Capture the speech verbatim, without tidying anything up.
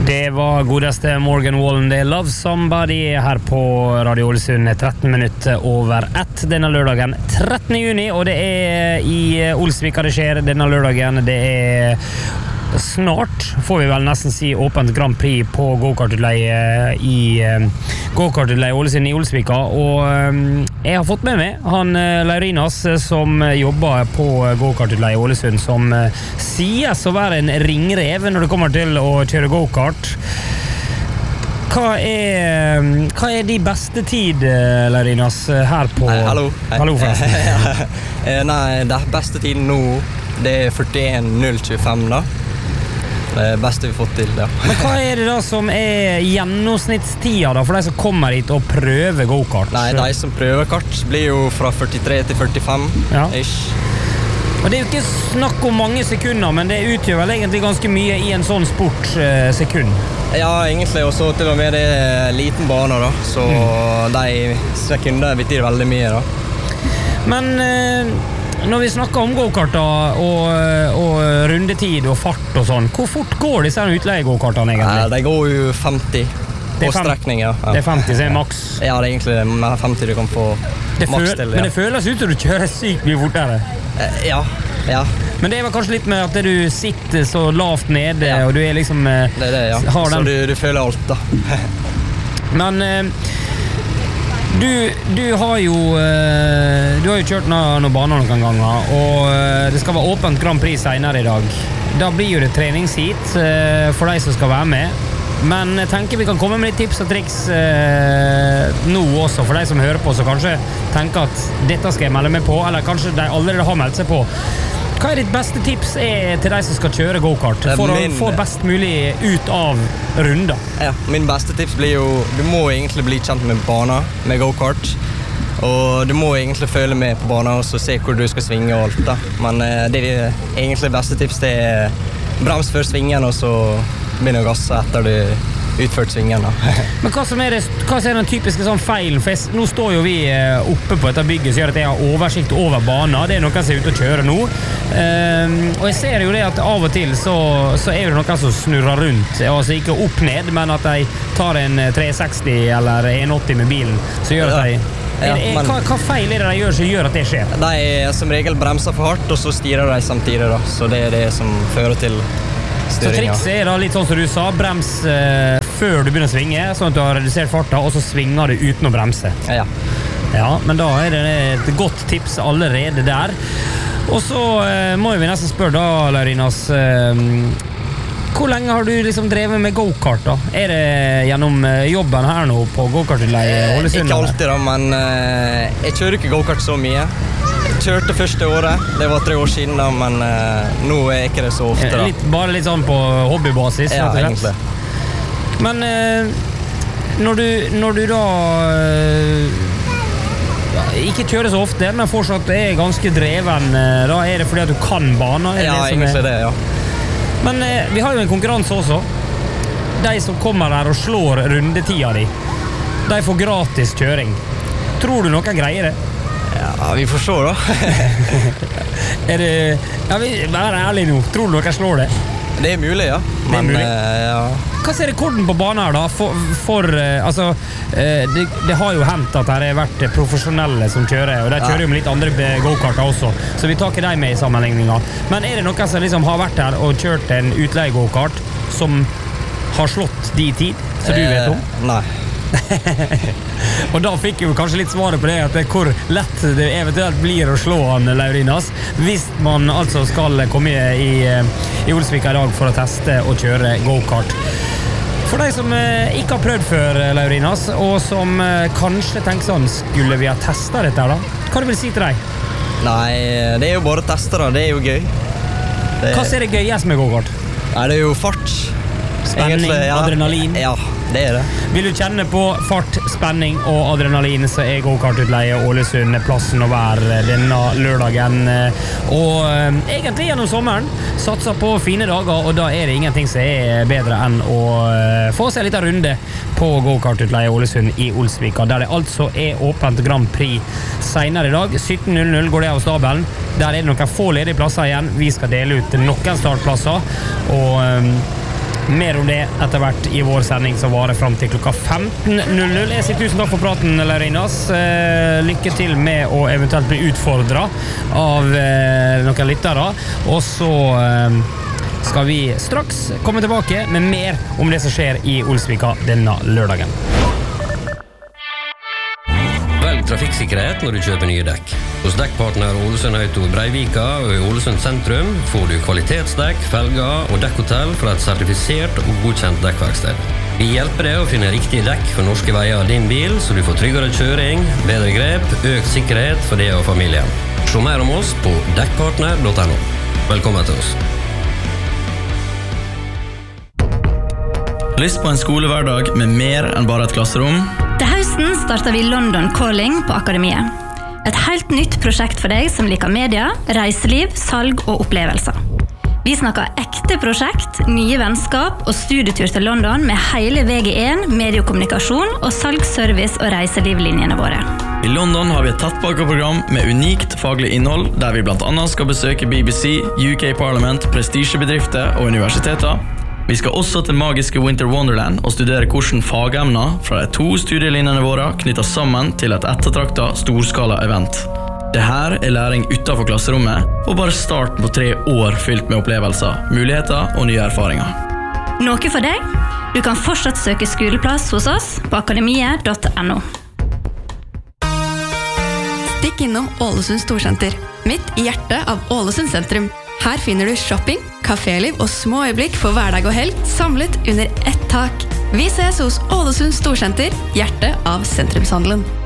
Det var godeste Morgan Wallen, det Love Somebody her på Radio Ålesund, tretten minutter over ett denne lørdagen trettende juni, og det er i Olsvika det skjer denne lørdagen. Det er snart, får vi vel nesten si, åpent Grand Prix på go-kartutleie i go-kartutleie Ålesund i Olsvika, og jeg har fått med meg han Laurinas som jobber på go-kartutleie Ålesund, som sies å være en ringrev når det kommer til å kjøre go-kart. Hva er, hva er de beste tid, Laurinas, her på... Nei, hallo. Hallo, forresten. Nei, det beste tiden nå, det er førtien null tjuefem da. Det er beste vi har fått til, ja. Men hva er det da som er gjennomsnittstida da, for de som kommer hit og prøver go-kart? Nei, de som prøver kart blir jo fra førtitre til førtifem, ja. Ish. Og det er jo ikke snakk om mange sekunder, men det utgjør vel egentlig ganske mye i en sånn sport eh, sekund. Ja, egentlig, og så til og med det er liten bane da, så mm. de sekunder betyr veldig mye da. Men... Eh, Når vi snakker om go-karter og, og rundetid og fart og sånn, hvor fort går disse utleie-go-kartene egentlig? Ja, de går jo femti på strekning, ja. Det er femti, så er maks? Ja, det er egentlig femti du kan få maks til, ja. Men det føles ut som du kjører sykt mye fortere. Ja, ja. Men det er vel kanskje litt med at du sitter så lavt nede, ja. Og du er liksom... Det er det, ja. Har den... Så du, du føler alt, da. Men... Du, du har jo du har jo kjørt noen, noen baner noen ganger, og det skal være åpent Grand Prix senere i dag. Da blir jo det treningshit for de som skal være med. Men jeg tenker vi kan komme med litt tips og triks eh, nå også, for de som hører på, så kanskje tenker at dette skal jeg melde meg på, eller kanskje de allerede har meldt seg på. Hva er ditt beste tips er til de som skal kjøre go-kart, for min... å få best mulig ut av runder? Ja, min beste tips blir jo, du må egentlig bli kjent med banen, med go-kart, og du må egentlig føle med på banen og så se hvor du skal svinge og alt da. Men eh, det er egentlig beste tips, det er brems før svingen, og så begynne å gasse etter du utført svingen da. Men hva som er, det, hva som er den typiske sånn feilen? For jeg, nå står jo vi oppe på dette bygget, så gjør at jeg har oversikt over banen. Det er noen som er ute og kjører nå. Um, og jeg ser jo det at av og til så, så er det noen som snurrer rundt. Altså ikke opp ned, men at de tar en tre seksti eller en åtti med bilen, så gjør at de... Ja, er, men, hva, hva feil er det de gjør som gjør at det skjer? De er som regel bremser for hardt, og så styrer de samtidig da. Så det er det som fører til så trikset er da litt sånn som du sa, brems eh, før du begynner å svinge, sånn at du har redusert farta, og så svinger du uten å bremse. Ja. Ja, men da er det et godt tips allerede der. Og så eh, må vi nesten spørre da, Laurinas, eh, hvor lenge har du liksom drevet med go-kart da? Er det gjennom jobben her nå på go-kartutleie Ålesund? Ikke alltid da, men eh, jeg kjører ikke go-kart så mye. Jeg kjørte første året, det var tre år siden da, men uh, nå er ikke det så ofte da. Litt, bare litt sånn på hobbybasis? Ja, egentlig. Men uh, når, du, når du da uh, ikke kjører så ofte, men fortsatt er ganske dreven, uh, da er det fordi at du kan baner? Ja, det egentlig er... det, ja. Men uh, vi har jo en konkurranse også. De som kommer der og slår rundetida di, de får gratis kjøring. Tror du noen greier det? Ja, vi får se da. Er det... Ja, vi, vær ærlig nå. Tror du dere slår det? Det er mulig, ja. Det er Men, mulig. Uh, ja. Hva er rekorden på banen her da? For, for uh, altså, uh, det, det har jo hendt at det har vært profesjonelle som kjører, og de kjører jo med litt andre go-karter også, så vi tar ikke dem med i sammenligninga. Men er det noen som liksom har vært her og kjørt en utleie go-kart som har slått de tid, så du vet om? Uh, nei. Og da fikk jo kanskje litt svaret på det, at det hvor lett det eventuelt blir å slå han Laurinas, hvis man altså skal komme i, i Olsvika i dag for å teste og kjøre go-kart. For de som eh, ikke har prøvd før, Laurinas, og som eh, kanskje tenker sånn, skulle vi ha testet dette da? Hva vil du si til deg? Nei, det er jo bare å teste da, det er jo gøy. Det... Hva er det gøyest med go-kart? Nei, det er jo fart. Spenning, Egentlig, ja. Adrenalin. Ja, det er det. Vil du kjenne på fart, spenning og adrenalin, så er go-kartutleie Ålesund plassen å være denne lørdagen. Og eh, egentlig gjennom sommeren satser på fine dager, og da er det ingenting som er bedre enn å eh, få seg litt av runde på go-kartutleie Ålesund i Olsvika, der det altså er åpent Grand Prix senere i dag. sytten null null går det av stabelen. Der er det noen få ledige plasser igjen. Vi skal dele ut noen startplasser, og... Eh, Mer om det etter hvert i vår sending som varer frem til klokka femten null null. Jeg sier tusen takk for praten, Laurinas. Lykke til med å eventuelt bli utfordret av noen lyttere. Og så skal vi straks komme tilbake med mer om det som skjer i Olsvika denne lørdagen. Velg trafikksikkerhet når du kjøper nye dekk. Hos dekkpartner Ålesund Auto i Breivika og i Ålesund sentrum får du kvalitetsdekk, felger og dekkhotell fra et sertifisert og godkjent dekkverksted. Vi hjelper deg å finne riktige dekk for norske veier av din bil, så du får tryggere kjøring, bedre grep, økt sikkerhet for deg og familien. Se mer om oss på dekkpartner punktum no. Velkommen til oss. Lyst på en skolehverdag med mer enn bare et klasserom? Til høsten starter vi London Calling på Akademiet. Et helt nytt prosjekt for deg som liker media, reiseliv, salg og opplevelser. Vi snakker ekte prosjekt, nye vennskap og studietur til London med hele V G én, mediekommunikasjon og salgsservice og reiselivlinjene våre. I London har vi et tettpakkeprogram med unikt faglig innhold, der vi blant annet skal besøke B B C, U K Parliament, prestisjebedrifter og universiteter. Vi skal også til magiske Winter Wonderland og studere hvordan fagemner fra de to studielinjene våre knytter sammen til et ettertraktet storskala event. Det her er læring utenfor klasserommet, og bare starten på tre år fylt med opplevelser, muligheter og nye erfaringer. Noe for deg? Du kan fortsatt søke skoleplass hos oss på akademiet punktum no. Stikk innom Ålesund Storsenter, midt i hjertet av Ålesund sentrum. Her finner du shopping, kaféliv og små øyeblikk for hverdag og helg, samlet under ett tak. Vi ses hos Ålesund Storsenter, hjertet av sentrumshandelen.